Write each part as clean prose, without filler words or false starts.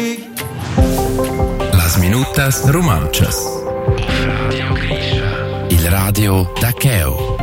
Las minutas romanchas. Radio Grisha. Il radio da Cheo.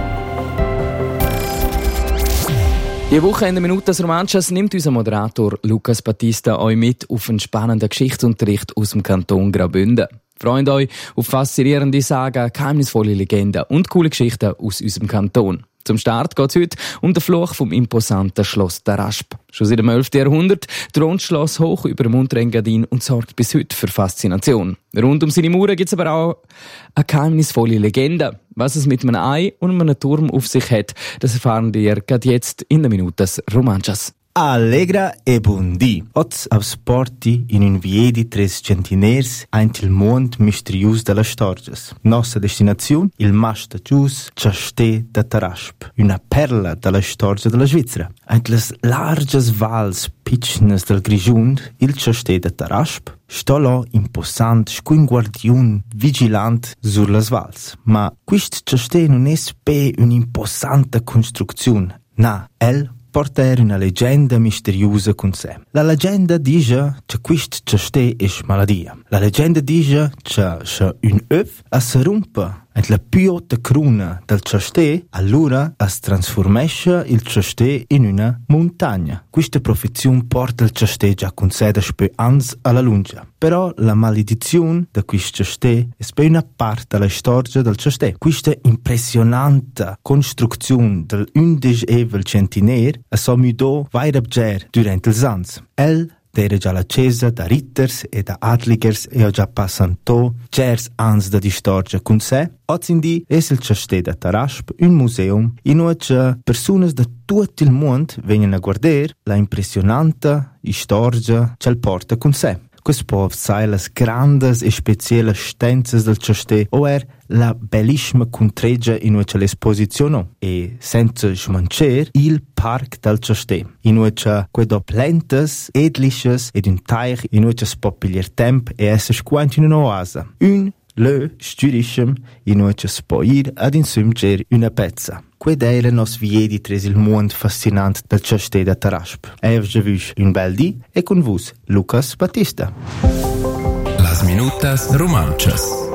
Die Woche in den Minuten des Romanchas nimmt unser Moderator Lukas Battista euch mit auf einen spannenden Geschichtsunterricht aus dem Kanton Graubünden. Freut euch auf faszinierende Sagen, geheimnisvolle Legenden und coole Geschichten aus unserem Kanton. Zum Start geht es heute um den Fluch vom imposanten Schloss Tarasp. Schon seit dem 11. Jahrhundert thront das Schloss hoch über dem Unterengadin und sorgt bis heute für Faszination. Rund um seine Mauern gibt es aber auch eine geheimnisvolle Legende. Was es mit einem Ei und einem Turm auf sich hat, das erfahren wir gerade jetzt in den Minuten Romanchas. Allegra e buondì. Oz avsporti in un vie di tres centiners aint il mond misterius della storges. Nostra destinazione, il masta gius Ciastè da Tarasp, una perla della storge della Svizzera. Aint les larges vals pitchnes del Grigiund, il Ciastè da Tarasp, sto là imposant, scuin guardiun vigilant sur les vals. Ma quist Ciastè non es pe un'imposanta construzione. Na, el porta una leggenda misteriosa con sé. La leggenda dice che quist Ciastè è maladia. La leggenda dice che un œuf si rompe e la piota cruna del Ciastè, allora si trasformasce il Ciastè in una montagna. Questa profezione porta il Ciastè già con sé da spö ans alla lunga. Però la maledizione di questo Ciastè è per una parte della storia del Ciastè. Questa impressionante costruzione del 11° centenario si mudò weiter durante gli anni. Era già la chiesa da ritters e da adligers e ho già passato gers ans da di storia con sé. Oggi è il Ciastè da Tarasp un museum in cui persone da tutto il mondo vengono a guardare la impressionante storia che porta con sé. Questo può essere le grandi e speciali stanze del Ciastè o la bellissima contreggia in cui l'esposizione e senza smanciare il parco del Ciastè, in cui quelle plantes edliches ed un teich in cui si può pigliare tempo e essere quanto in un'oasi. Un lö stürischem in cui si può ir ad insumgere una pezza. Qued era nos vie di tres il mondo fascinante del Ciastè da Tarasp. Evge vus un bel di e con vus Lucas Battista. Las minutas romanchas.